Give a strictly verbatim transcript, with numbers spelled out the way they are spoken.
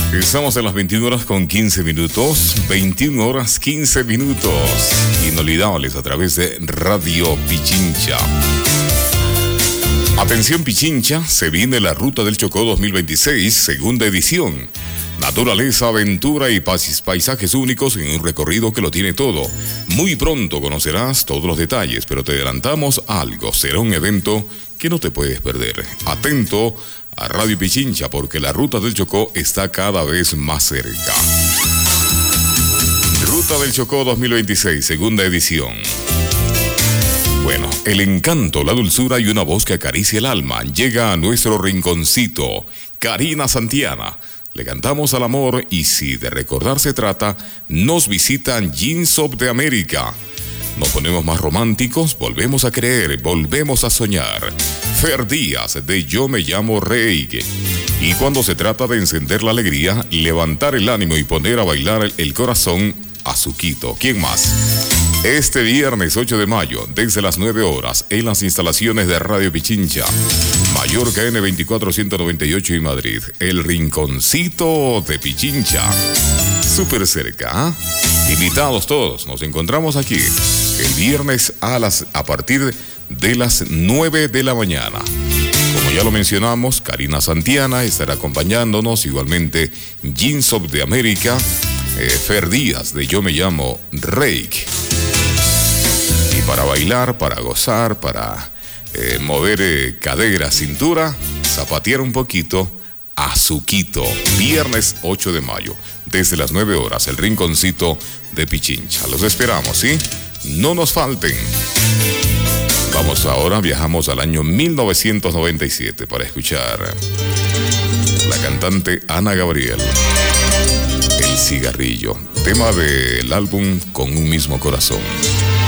Estamos en las veintiuna horas con quince minutos, veintiuna horas quince minutos, inolvidables a través de Radio Pichincha. Atención Pichincha, se viene la Ruta del Chocó dos mil veintiséis, segunda edición. Naturaleza, aventura y paisajes únicos en un recorrido que lo tiene todo. Muy pronto conocerás todos los detalles, pero te adelantamos algo, será un evento que no te puedes perder. Atento a Radio Pichincha porque la Ruta del Chocó está cada vez más cerca. Ruta del Chocó dos mil veintiséis, segunda edición. Bueno, el encanto, la dulzura y una voz que acaricia el alma llega a nuestro rinconcito. Karina Santiana. Le cantamos al amor y si de recordar se trata, nos visitan Jeans of the America. Nos ponemos más románticos, volvemos a creer, volvemos a soñar. Fer Díaz de Yo Me Llamo Rey. Y cuando se trata de encender la alegría, levantar el ánimo y poner a bailar el corazón, Azuquito. ¿Quién más? Este viernes ocho de mayo, desde las nueve horas, en las instalaciones de Radio Pichincha, Mallorca N veinticuatro ciento noventa y ocho y Madrid, el rinconcito de Pichincha. Súper cerca, ¿eh? Invitados todos, nos encontramos aquí el viernes a, las, a partir de las nueve de la mañana. Como ya lo mencionamos, Karina Santiana estará acompañándonos, igualmente Jeans of the America, eh, Fer Díaz de Yo Me Llamo Reik. Y para bailar, para gozar, para eh, mover eh, cadera, cintura, zapatear un poquito, Azuquito, viernes ocho de mayo, desde las nueve horas, el rinconcito de Pichincha. Los esperamos, ¿sí? No nos falten. Vamos ahora, viajamos al año mil novecientos noventa y siete para escuchar la cantante Ana Gabriel, El Cigarrillo, tema del álbum Con un Mismo Corazón.